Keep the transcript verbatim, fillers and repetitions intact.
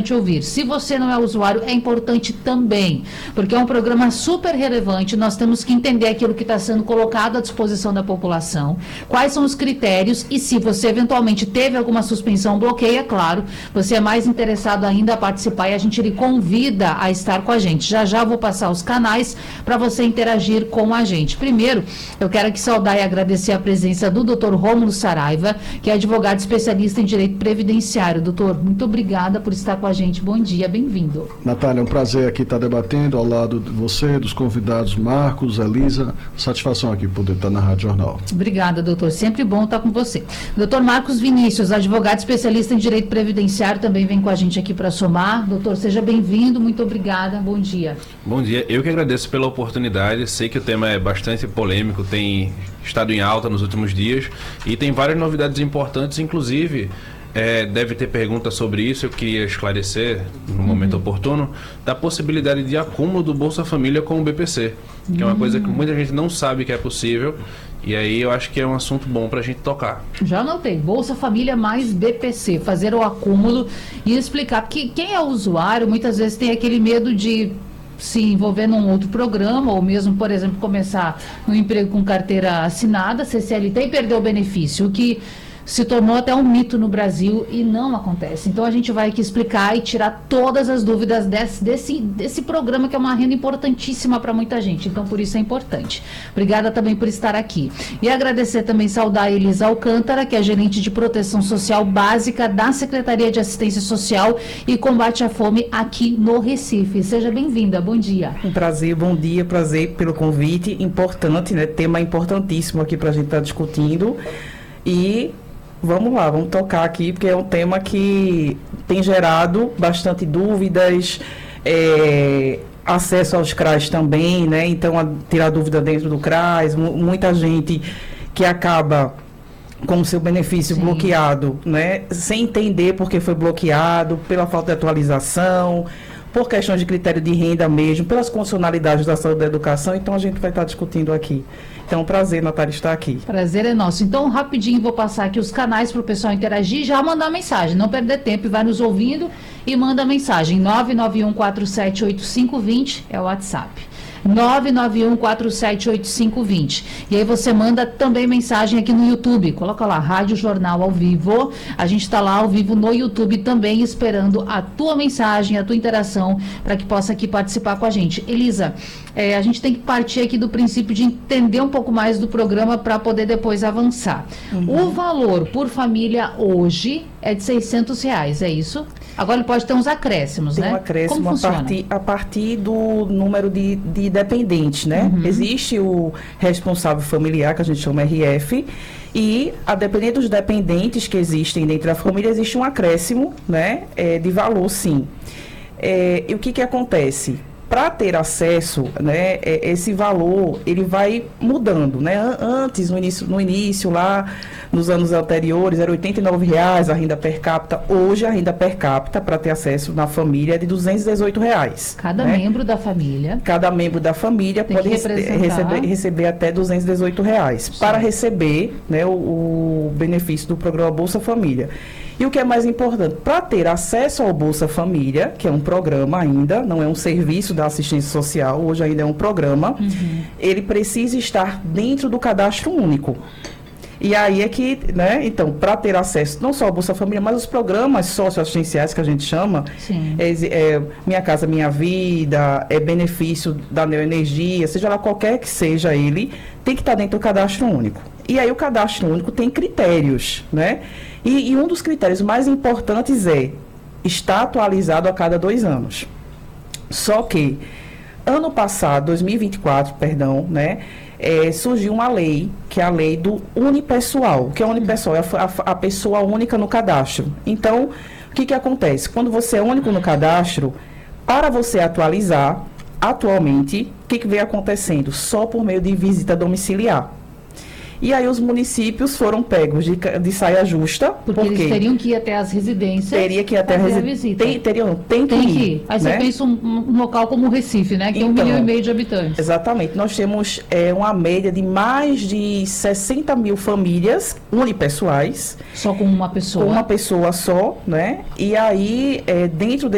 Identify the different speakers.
Speaker 1: importante ouvir. Se você não é usuário, é importante também, porque é um programa super relevante. Nós temos que entender aquilo que está sendo colocado à disposição da população, quais são os critérios, e se você eventualmente teve alguma suspensão, bloqueia, claro, você é mais interessado ainda a participar e a gente lhe convida a estar com a gente. Já já vou passar os canais para você interagir com a gente. Primeiro, eu quero aqui saudar e agradecer a presença do doutor Rômulo Saraiva, que é advogado especialista em direito previdenciário. Doutor, muito obrigada por estar com a gente. Bom dia, bem-vindo.
Speaker 2: Natália, é um prazer aqui estar debatendo ao lado de você, dos convidados Marcos, Elisa. Satisfação aqui poder estar na Rádio Jornal.
Speaker 1: Obrigada, doutor. Sempre bom estar com você. Doutor Marcos Vinícius, advogado especialista em direito previdenciário, também vem com a gente aqui para somar. Doutor, seja bem-vindo. Muito obrigada. Bom dia.
Speaker 3: Bom dia. Eu que agradeço pela oportunidade. Sei que o tema é bastante polêmico, tem estado em alta nos últimos dias e tem várias novidades importantes, inclusive é, deve ter perguntas sobre isso. Eu queria esclarecer no momento uhum. oportuno da possibilidade de acúmulo do Bolsa Família com o B P C, que uhum. é uma coisa que muita gente não sabe que é possível, e aí eu acho que é um assunto bom para a gente tocar. Já anotei, Bolsa Família mais B P C, fazer o acúmulo e explicar, porque quem é usuário muitas vezes tem aquele medo de se envolver num outro programa, ou mesmo, por exemplo, começar um emprego com carteira assinada, C C L T, e perder o benefício, o que se tornou até um mito no Brasil e não acontece. Então a gente vai aqui explicar e tirar todas as dúvidas desse, desse, desse programa, que é uma renda importantíssima para muita gente, então por isso é importante. Obrigada também por estar aqui. E agradecer também, saudar a Elisa Alcântara, que é gerente de proteção social básica da Secretaria de Assistência Social e Combate à Fome aqui no Recife. Seja bem-vinda, bom dia.
Speaker 4: Um prazer, bom dia, prazer pelo convite, importante, né? Tema importantíssimo aqui para a gente estar discutindo. E vamos lá, vamos tocar aqui, porque é um tema que tem gerado bastante dúvidas, é, acesso aos C R A S também, né? Então, a, tirar dúvida dentro do C R A S, m- muita gente que acaba com o seu benefício Sim. bloqueado, né? Sem entender por que foi bloqueado, pela falta de atualização, por questões de critério de renda mesmo, pelas condicionalidades da saúde e da educação. Então, a gente vai estar discutindo aqui. Então, prazer, Natália, estar aqui.
Speaker 1: Prazer é nosso. Então, rapidinho, vou passar aqui os canais para o pessoal interagir e já mandar mensagem. Não perder tempo, e vai nos ouvindo e manda mensagem. nove nove um quatro sete oito cinco dois zero é o WhatsApp. nove nove um quatro sete oito cinco dois zero. E aí você manda também mensagem aqui no YouTube. Coloca lá, Rádio Jornal ao vivo. A gente está lá ao vivo no YouTube também, esperando a tua mensagem, a tua interação, para que possa aqui participar com a gente. Elisa, é, a gente tem que partir aqui do princípio de entender um pouco mais do programa para poder depois avançar. Uhum. O valor por família hoje é de seiscentos reais, é isso? Agora ele pode ter uns acréscimos,
Speaker 4: tem
Speaker 1: né?
Speaker 4: Tem um acréscimo a partir, a partir do número de, de dependentes, né? Uhum. Existe o responsável familiar, que a gente chama R F, e a depender dos dependentes que existem dentro da família, existe um acréscimo, né? É, de valor, sim. É, e o que que acontece? Para ter acesso, né, esse valor, ele vai mudando, né? Antes, no início, no início lá, nos anos anteriores, era oitenta e nove reais a renda per capita. Hoje, a renda per capita, para ter acesso na família, é de duzentos e dezoito reais.
Speaker 1: Cada
Speaker 4: né?
Speaker 1: membro da família.
Speaker 4: Cada membro da família pode receber, receber, receber até duzentos e dezoito reais. Sim. Para receber, né, o, o benefício do programa Bolsa Família. E o que é mais importante, para ter acesso ao Bolsa Família, que é um programa ainda, não é um serviço da assistência social, hoje ainda é um programa, uhum. ele precisa estar dentro do cadastro único. E aí é que, né, então, para ter acesso não só ao Bolsa Família, mas os programas socioassistenciais que a gente chama, é, é, Minha Casa Minha Vida, é benefício da Neoenergia, seja lá qualquer que seja ele, tem que estar dentro do cadastro único. E aí o cadastro único tem critérios, né? E, e um dos critérios mais importantes é estar atualizado a cada dois anos. Só que, ano passado, dois mil e vinte e quatro, perdão, né? É, surgiu uma lei, que é a lei do unipessoal. O que é unipessoal? É a, a, a pessoa única no cadastro. Então, o que que acontece? Quando você é único no cadastro, para você atualizar, atualmente, o que que vem acontecendo? Só por meio de visita domiciliar. E aí os municípios foram pegos de, de saia justa.
Speaker 1: Porque, porque eles teriam que ir até as residências.
Speaker 4: Teria que ir até a residência. Tem, teriam, tem que, tem que ir. ir.
Speaker 1: Aí
Speaker 4: né?
Speaker 1: você pensa um, um local como o Recife, né? Que então, tem um milhão e meio de habitantes.
Speaker 4: Exatamente. Nós temos é, uma média de mais de sessenta mil famílias unipessoais.
Speaker 1: Só com uma pessoa.
Speaker 4: Com uma pessoa só, né? E aí, é, dentro